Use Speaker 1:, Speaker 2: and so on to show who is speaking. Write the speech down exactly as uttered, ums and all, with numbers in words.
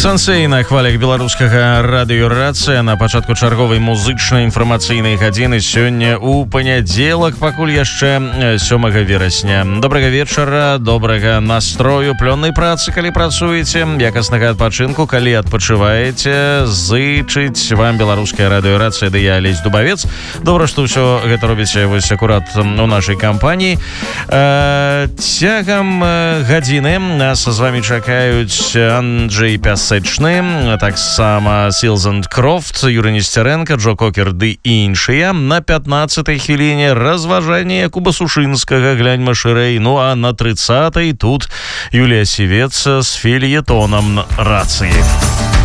Speaker 1: Сансей на хвалях беларускага радыёрацыя на пачатку чарговай музычнай інфармацыйнай гадзіны сёння у панядзелак, пакуль яшчэ сёмага верасня. Добрага вечара, добрага настрою, плённай працы, калі працуеце, якаснага адпачынку, калі адпачываеце, зычыць вам беларуская радыёрацыя, ды я Алесь Дубавец. Добра, што ўсё гэта робіце вось акурат у нашай кампаніі. Э, цягам гадзіны нас з вамі чакаюць Анджей Пясэчны, таксама Сілзанд Крофт, Юрый Несцярэнка, Джо Кокер ды іншыя. На пятнаццатай хвіліне разважанне Якуба Сушынскага, гляньма шырэй. Ну а на трыццатай тут Юлія Сівец з фельетонам рацыі.